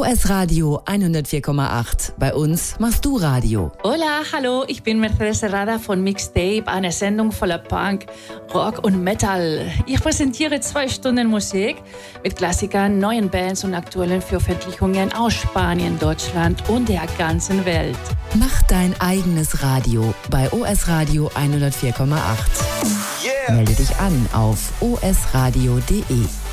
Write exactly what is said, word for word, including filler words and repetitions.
S Radio hundertvier Komma acht. Bei uns machst du Radio. Hola, hallo, ich bin Mercedes Serrada von Mixtape, eine Sendung voller Punk, Rock und Metal. Ich präsentiere zwei Stunden Musik mit Klassikern, neuen Bands und aktuellen Veröffentlichungen aus Spanien, Deutschland und der ganzen Welt. Mach dein eigenes Radio bei O S Radio hundertvier Komma acht. Yeah. Melde dich an auf o s radio punkt d e.